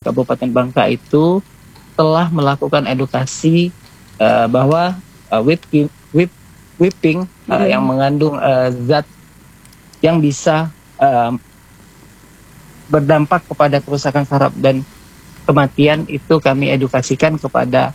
Kabupaten Bangka itu telah melakukan edukasi bahwa whipping yang mengandung zat yang bisa berdampak kepada kerusakan saraf dan kematian, itu kami edukasikan kepada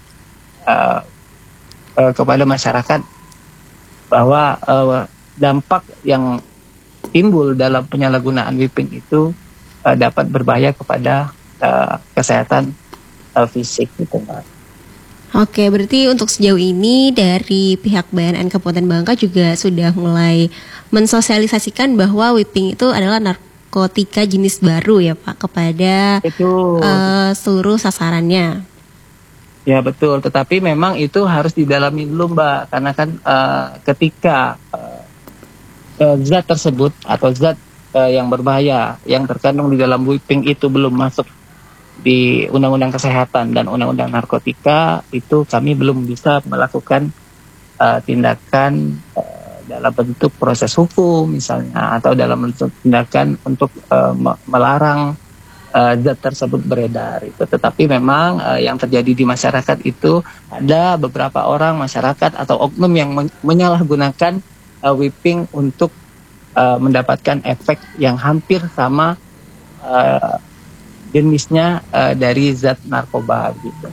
masyarakat bahwa dampak yang timbul dalam penyalahgunaan whipping itu dapat berbahaya kepada kesehatan fisik gitu, Mbak. Oke, berarti untuk sejauh ini dari pihak BNN Kabupaten Bangka juga sudah mulai mensosialisasikan bahwa whipping itu adalah narkotika jenis baru ya Pak, kepada seluruh sasarannya. Ya betul, tetapi memang itu harus didalami dulu Mbak, karena kan ketika zat tersebut atau zat yang berbahaya yang terkandung di dalam whipping itu belum masuk di Undang-Undang Kesehatan dan Undang-Undang Narkotika, itu kami belum bisa melakukan tindakan dalam bentuk proses hukum misalnya, atau dalam bentuk tindakan untuk melarang zat tersebut beredar itu. Tetapi memang yang terjadi di masyarakat itu ada beberapa orang masyarakat atau oknum yang menyalahgunakan whipping untuk mendapatkan efek yang hampir sama jenisnya dari zat narkoba gitu.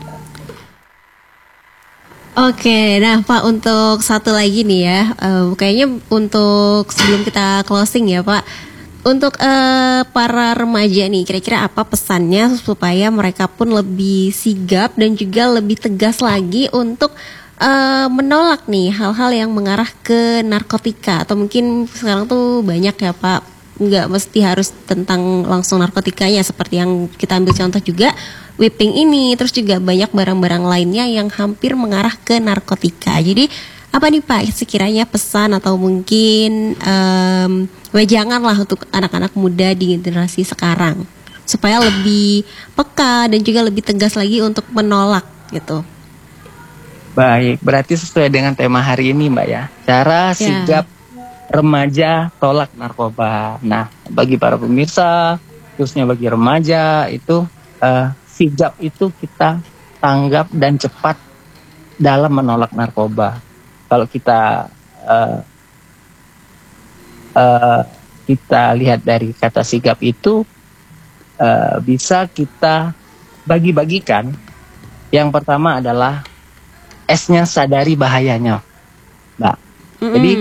Oke, nah Pak, untuk satu lagi nih ya, kayaknya untuk sebelum kita closing ya Pak, untuk para remaja nih, kira-kira apa pesannya supaya mereka pun lebih sigap dan juga lebih tegas lagi untuk menolak nih hal-hal yang mengarah ke narkotika, atau mungkin sekarang tuh banyak ya Pak, nggak mesti harus tentang langsung narkotikanya, seperti yang kita ambil contoh juga whipping ini, terus juga banyak barang-barang lainnya yang hampir mengarah ke narkotika. Jadi apa nih Pak sekiranya pesan atau mungkin wejangan lah untuk anak-anak muda di generasi sekarang supaya lebih peka dan juga lebih tegas lagi untuk menolak gitu. Baik, berarti sesuai dengan tema hari ini Mbak ya, cara sigap remaja tolak narkoba. Nah, bagi para pemirsa, khususnya bagi remaja itu sigap itu kita tanggap dan cepat dalam menolak narkoba. Kalau kita lihat dari kata sigap itu bisa kita bagi-bagikan. Yang pertama adalah S-nya sadari bahayanya, Mbak. Jadi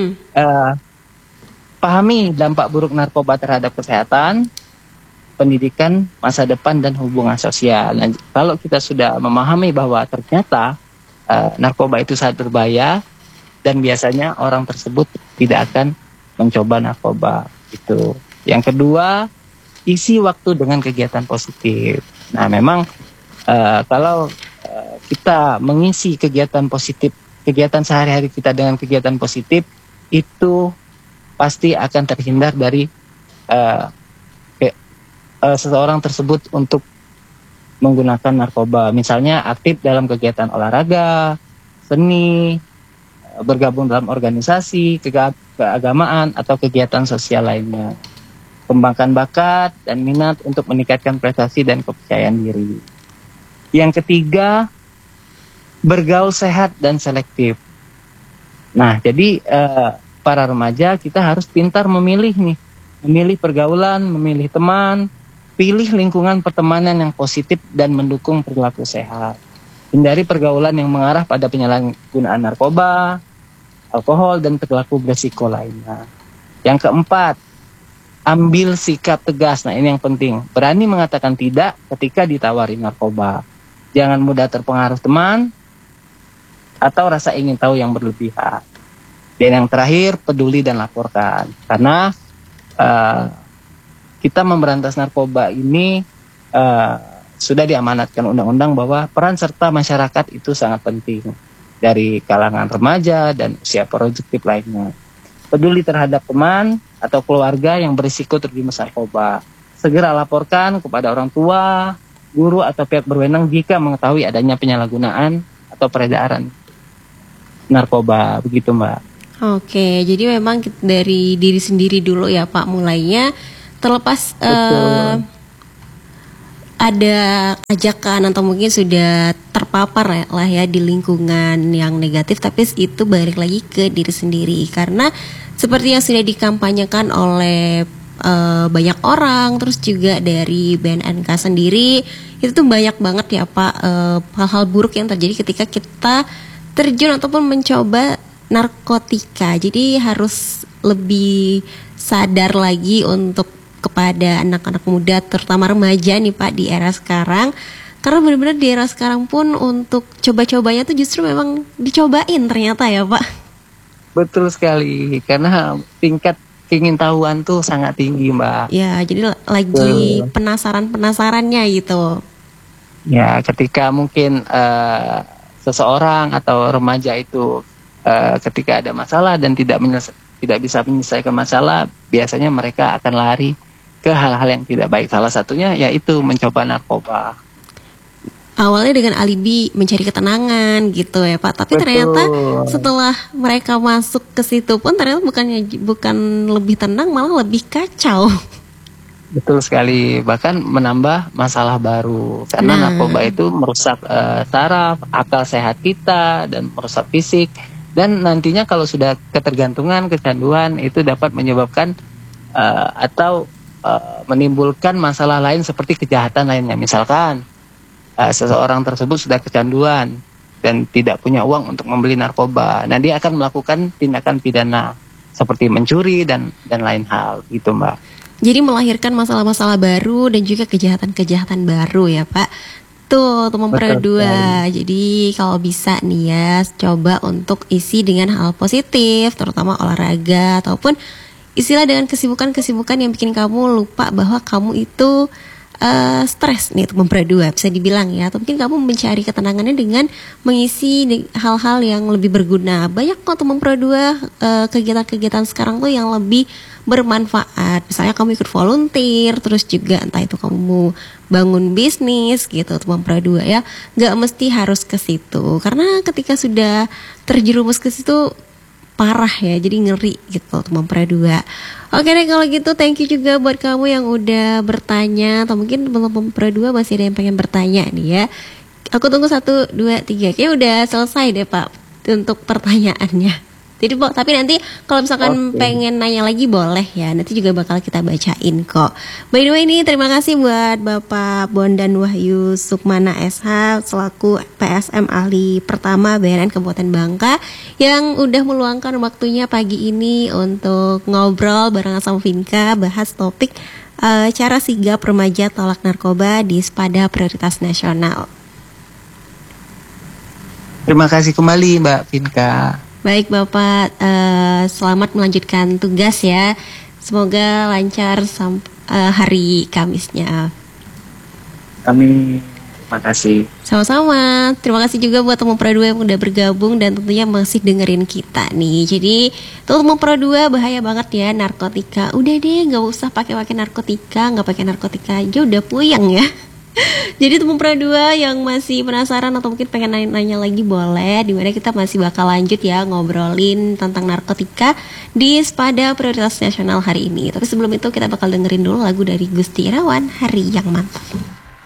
pahami dampak buruk narkoba terhadap kesehatan, pendidikan, masa depan, dan hubungan sosial. Nah, kalau kita sudah memahami bahwa ternyata narkoba itu sangat berbahaya, dan biasanya orang tersebut tidak akan mencoba narkoba. Itu. Yang kedua, isi waktu dengan kegiatan positif. Nah, memang kalau kita mengisi kegiatan positif, kegiatan sehari-hari kita dengan kegiatan positif, itu pasti akan terhindar dari seseorang tersebut untuk menggunakan narkoba. Misalnya aktif dalam kegiatan olahraga, seni, bergabung dalam organisasi, keagamaan, atau kegiatan sosial lainnya. Kembangkan bakat dan minat untuk meningkatkan prestasi dan kepercayaan diri. Yang ketiga, bergaul sehat dan selektif. Nah, jadi para remaja kita harus pintar memilih nih. Memilih pergaulan, memilih teman, pilih lingkungan pertemanan yang positif dan mendukung perilaku sehat. Hindari pergaulan yang mengarah pada penyalahgunaan narkoba, alkohol, dan perilaku berisiko lainnya. Yang keempat, ambil sikap tegas. Nah, ini yang penting. Berani mengatakan tidak ketika ditawari narkoba. Jangan mudah terpengaruh teman atau rasa ingin tahu yang berlebihan. Dan yang terakhir, peduli dan laporkan. Karena kita memberantas narkoba ini sudah diamanatkan undang-undang bahwa peran serta masyarakat itu sangat penting, dari kalangan remaja dan usia produktif lainnya. Peduli terhadap teman atau keluarga yang berisiko terjerumus narkoba. Segera laporkan kepada orang tua, guru, atau pihak berwenang jika mengetahui adanya penyalahgunaan atau peredaran narkoba. Begitu Mbak. Oke, jadi memang dari diri sendiri dulu ya Pak mulainya, terlepas ada ajakan atau mungkin sudah terpapar lah ya di lingkungan yang negatif, tapi itu balik lagi ke diri sendiri karena seperti yang sudah dikampanyekan oleh banyak orang, terus juga dari BNNK sendiri itu tuh banyak banget ya Pak hal-hal buruk yang terjadi ketika kita terjun ataupun mencoba narkotika. Jadi harus lebih sadar lagi untuk kepada anak-anak muda terutama remaja nih Pak di era sekarang, karena benar-benar di era sekarang pun untuk coba-cobanya tuh justru memang dicobain ternyata ya Pak. Betul sekali, karena tingkat keingintahuan tuh sangat tinggi Mbak. Ya, jadi lagi penasaran-penasarannya gitu. Ya, ketika mungkin seseorang atau remaja itu ketika ada masalah dan tidak bisa menyelesaikan masalah, biasanya mereka akan lari ke hal-hal yang tidak baik. Salah satunya yaitu mencoba narkoba. Awalnya dengan alibi mencari ketenangan gitu ya Pak, tapi Betul. ternyata setelah mereka masuk ke situ pun ternyata bukan lebih tenang, malah lebih kacau. Betul sekali, bahkan menambah masalah baru karena narkoba itu merusak saraf, akal sehat kita dan merusak fisik, dan nantinya kalau sudah ketergantungan, kecanduan itu dapat menyebabkan atau menimbulkan masalah lain seperti kejahatan lainnya. Misalkan seseorang tersebut sudah kecanduan dan tidak punya uang untuk membeli narkoba, nah dia akan melakukan tindakan pidana seperti mencuri dan lain hal gitu Mbak. Jadi melahirkan masalah-masalah baru dan juga kejahatan-kejahatan baru ya Pak. Tuh teman Perdua. Jadi kalau bisa nih ya, coba untuk isi dengan hal positif, terutama olahraga ataupun istilah dengan kesibukan-kesibukan yang bikin kamu lupa bahwa kamu itu stres nih teman Perdua, bisa dibilang ya. Atau mungkin kamu mencari ketenangannya dengan mengisi hal-hal yang lebih berguna. Banyak kok teman Perdua kegiatan-kegiatan sekarang tuh yang lebih bermanfaat. Misalnya kamu ikut volunteer, terus juga entah itu kamu bangun bisnis gitu teman Perdua ya. Gak mesti harus ke situ, karena ketika sudah terjerumus ke situ parah ya, jadi ngeri gitu teman Perdua. Oke deh kalau gitu, thank you juga buat kamu yang udah bertanya, atau mungkin teman-teman Perdua masih ada yang pengen bertanya nih ya. Aku tunggu 1, 2, 3. Kayaknya udah selesai deh Pak untuk pertanyaannya. Jadi tapi nanti kalau misalkan pengen nanya lagi boleh ya, nanti juga bakal kita bacain kok. By the way ini terima kasih buat Bapak Bondan Wahyu Sukmana SH selaku PSM ahli pertama BNN Kabupaten Bangka yang udah meluangkan waktunya pagi ini untuk ngobrol bareng sama Vinka, bahas topik cara sigap remaja tolak narkoba di Spada Prioritas Nasional. Terima kasih kembali Mbak Vinka. Baik Bapak, selamat melanjutkan tugas ya. Semoga lancar hari Kamisnya. Kami terima kasih. Sama-sama. Terima kasih juga buat teman Perdua yang udah bergabung dan tentunya masih dengerin kita nih. Jadi teman Perdua bahaya banget ya narkotika. Udah deh, nggak usah pakai narkotika, nggak pakai narkotika aja udah puyeng ya. Jadi teman Perdua yang masih penasaran atau mungkin pengen nanya lagi boleh, dimana kita masih bakal lanjut ya ngobrolin tentang narkotika di Spada Prioritas Nasional hari ini. Tapi sebelum itu kita bakal dengerin dulu lagu dari Gusti Irawan, Hari Yang Mantap.